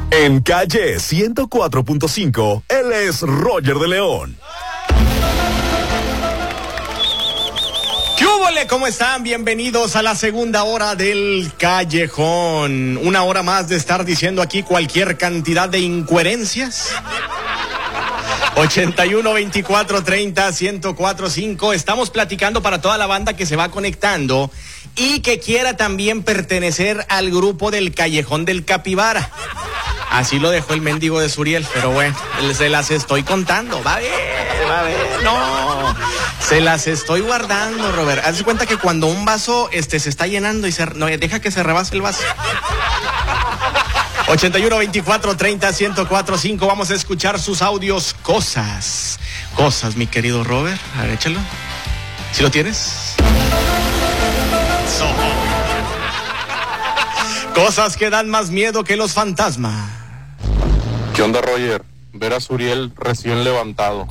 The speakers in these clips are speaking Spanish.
En Calle 104.5, él es Roger de León. ¿Qué húbole? ¿Cómo están? Bienvenidos a la segunda hora del Callejón. Una hora más de estar diciendo aquí cualquier cantidad de incoherencias. 81 24 30 1045. Estamos platicando para toda la banda que se va conectando y que quiera también pertenecer al grupo del Callejón del Capibara. Así lo dejó el mendigo de Suriel, pero bueno, se las estoy contando. Va a ver, no. Se las estoy guardando, Robert. Haz de cuenta que cuando un vaso se está llenando y no, deja que se rebase el vaso. 81 24 30 1045. Vamos a escuchar sus audios. Cosas, mi querido Robert. A ver, échalo. ¿Sí lo tienes? Cosas que dan más miedo que los fantasmas. ¿Qué onda, Roger? Ver a Suriel recién levantado.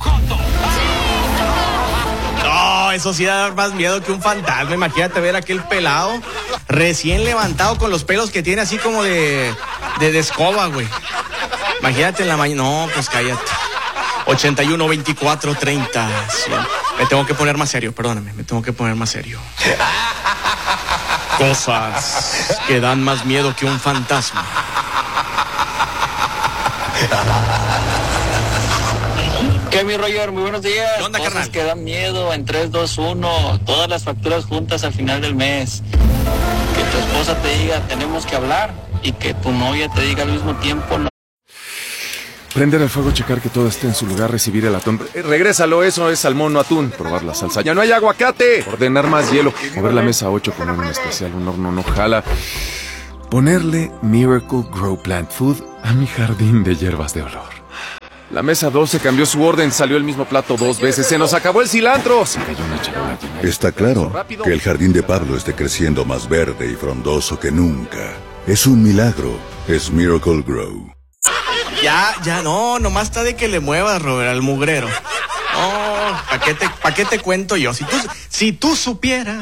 No, eso sí da más miedo que un fantasma. Imagínate ver a aquel pelado recién levantado con los pelos que tiene así como de escoba, güey. Imagínate en la mañana. No, pues cállate. 81 24 30. Sí. Me tengo que poner más serio, perdóname. Me tengo que poner más serio. Cosas que dan más miedo que un fantasma. ¿Qué, mi Roger? Muy buenos días. ¿Qué onda, cosas carnal? que dan miedo en 3, 2, 1. Todas las facturas juntas al final del mes. Que tu esposa te diga, tenemos que hablar. Y que tu novia te diga al mismo tiempo, no. Prender el fuego, checar que todo esté en su lugar, recibir el atún. Regrésalo, eso es salmón, no atún. Probar la salsa, ya no hay aguacate. Ordenar más hielo. Mover la mesa 8, poner un especial, un horno no jala. Ponerle Miracle Grow Plant Food a mi jardín de hierbas de olor. La mesa 12 cambió su orden, salió el mismo plato 2 veces. Se nos acabó el cilantro. Se cayó una charola llena. Está claro que el jardín de Pablo esté creciendo más verde y frondoso que nunca. Es un milagro. Es Miracle Grow. Ya, no, nomás está de que le muevas, Robert, al mugrero. No, ¿para qué te cuento yo? Si tú supieras.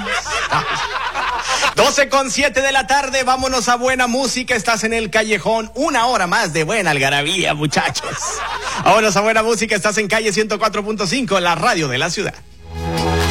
12:07 de la tarde, vámonos a buena música. Estás en el Callejón, una hora más de buena algarabía, muchachos. Vámonos a buena música, estás en Calle 104.5, la radio de la ciudad.